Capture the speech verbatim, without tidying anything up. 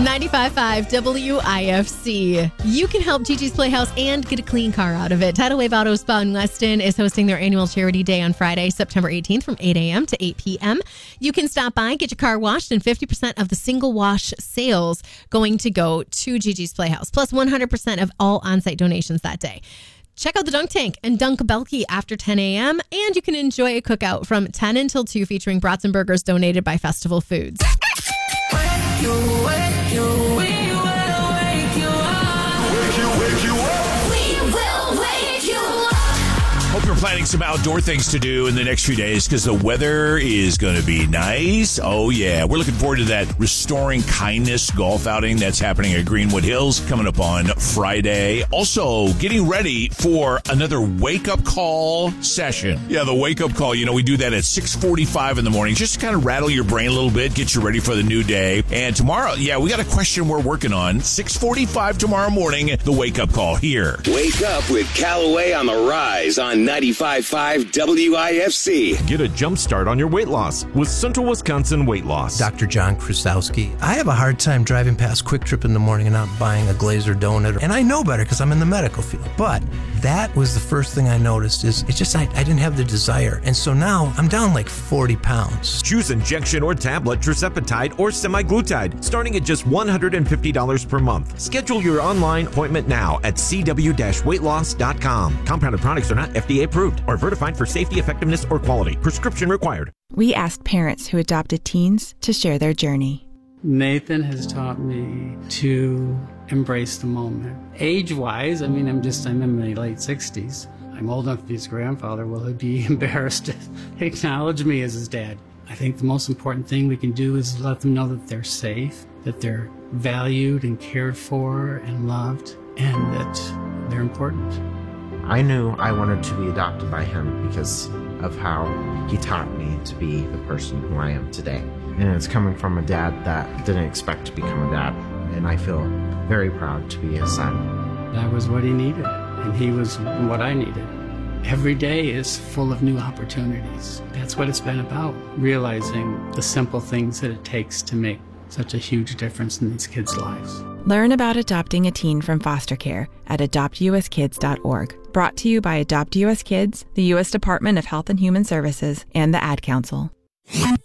ninety-five point five W I F C. You can help Gigi's Playhouse and get a clean car out of it. Tidal Wave Auto Spa in Weston is hosting their annual charity day on Friday, September eighteenth from eight a.m. to eight p.m. You can stop by, get your car washed, and fifty percent of the single wash sales going to go to Gigi's Playhouse, plus one hundred percent of all on-site donations that day. Check out the Dunk Tank and Dunk Belky after ten a.m. And you can enjoy a cookout from ten until two featuring brats and burgers donated by Festival Foods. Wake you, wake you, we will wake you up. Wake you, wake you up. We will wake you up. Hope you're planning some outdoor things to do in the next few days because the weather is going to be nice. Oh, yeah. We're looking forward to that Restoring Kindness golf outing that's happening at Greenwood Hills coming up on Friday. Also, getting ready for another wake-up call session. Yeah, the wake-up call. You know, we do that at six forty-five in the morning. Just to kind of rattle your brain a little bit, get you ready for the new day. And tomorrow, yeah, we got a question we're working on. six forty-five tomorrow morning, the wake-up call here. Wake up with Callaway on the Rise on ninety-five point five W I F C. Get a jump start on your weight loss with Central Wisconsin Weight Loss. Doctor John Krusowski. I have a hard time driving past Quick Trip in the morning and not buying a Glazer donut. And I know better because I'm in the medical field. But that was the first thing I noticed is it's just I, I didn't have the desire. And so now I'm down like forty pounds. Choose injection or tablet, tirzepatide or semaglutide, starting at just one hundred fifty dollars per month. Schedule your online appointment now at c w dash weight loss dot com. Compounded products are not F D A approved or verified for safety, effectiveness, or quality. Prescription required. We asked parents who adopted teens to share their journey. Nathan has taught me to embrace the moment. Age-wise, I mean, I'm just, I'm in my late sixties. I'm old enough to be his grandfather. Will he be embarrassed to acknowledge me as his dad? I think the most important thing we can do is let them know that they're safe, that they're valued and cared for and loved, and that they're important. I knew I wanted to be adopted by him because of how he taught me to be the person who I am today. And it's coming from a dad that didn't expect to become a dad. And I feel very proud to be his son. That was what he needed, and he was what I needed. Every day is full of new opportunities. That's what it's been about, realizing the simple things that it takes to make such a huge difference in these kids' lives. Learn about adopting a teen from foster care at adopt u s kids dot org. Brought to you by Adopt U S Kids, the U S Department of Health and Human Services, and the Ad Council.